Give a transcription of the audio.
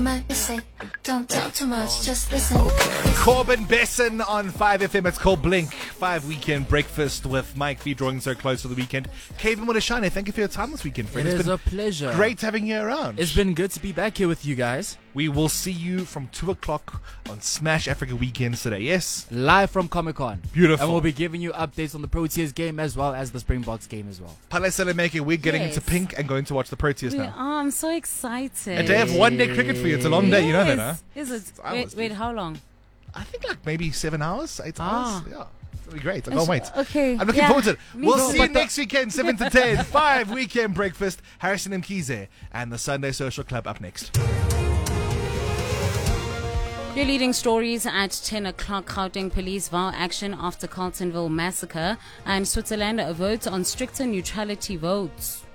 might say, don't talk too much, just listen. Corbin Besson on 5FM. It's called Blink. 5 weekend breakfast with Mike V drawing so close to the weekend. Kevin Mudashane, thank you for your time this weekend, friend. It It's is been a pleasure. great having you around. It's been good to be back here with you guys. We will see you from 2 o'clock on Smash Africa Weekends today, yes? Live from Comic-Con. Beautiful. And we'll be giving you updates on the Proteas game as well as the Springboks game as well. Paleselemeke, we're getting Yes. into pink and going to watch the Proteas We now. are. I'm so excited. A day of one-day cricket for you. It's a long day, you know that, huh? Is it? hours, Wait, dude. how long? I think like maybe 7 hours, 8 Ah. hours. Yeah. It'll be great. I can't wait. Okay. I'm looking yeah, forward to it. me We'll too. see you next weekend, 7 to 10. 5 weekend breakfast. Harrison Mkhize and the Sunday Social Club up next. Your leading stories at 10 o'clock. Gauteng police vow action after Carltonville massacre, and Switzerland votes on stricter neutrality votes.